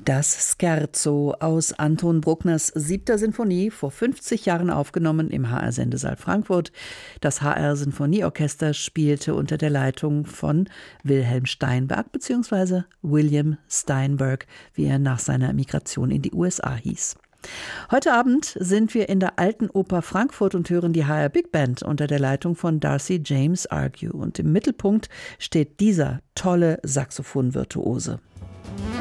Das Scherzo aus Anton Bruckners 7. Sinfonie, vor 50 Jahren aufgenommen im HR-Sendesaal Frankfurt. Das HR-Sinfonieorchester spielte unter der Leitung von Wilhelm Steinberg bzw. William Steinberg, wie er nach seiner Migration in die USA hieß. Heute Abend sind wir in der Alten Oper Frankfurt und hören die HR Big Band unter der Leitung von Darcy James Argue. Und im Mittelpunkt steht dieser tolle Saxophonvirtuose.